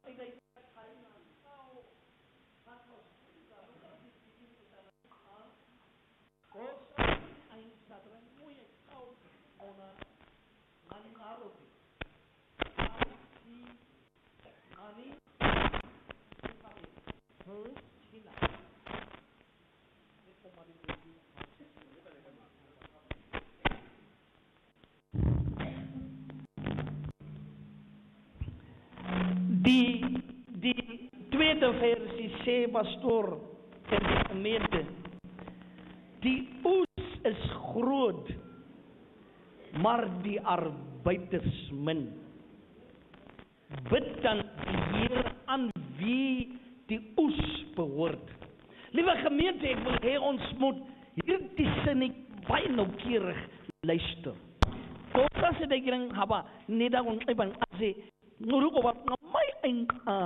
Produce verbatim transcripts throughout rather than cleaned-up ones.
Die, die tweede versie sê, pastoor en die gemeente, die oes is groot, maar die arbeiders min. Bid dan die Here aan wie die oes behoort. Liewe gemeente, ek wil hê ons moet hierdie sin baie noukeurig luister. Kota se degring haba neda kung ibang ase nuru ko ba ngamay ang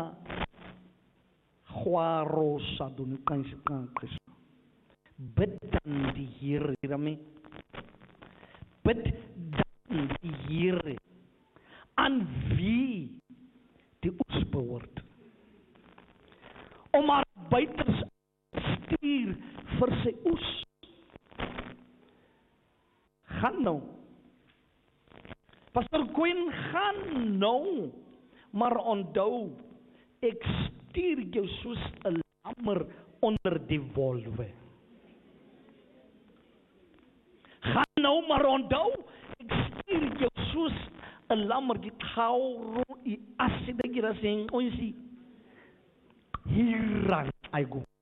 khwaro sa dun kan kan Christus. Bid dan die Here, hiermee. Bid dan die Here aan wie die oes behoort. Om arbeiders stuur vir sy oes. Gaan nou. Pastor Quinn, gaan nou. Maar onthou, ek stuur jou soos 'n lammer onder die wolwe. Gaan nou, maar onthou, ek stuur jou soos 'n lammer die kauro i asida gira sing onsi. Hirang aigo.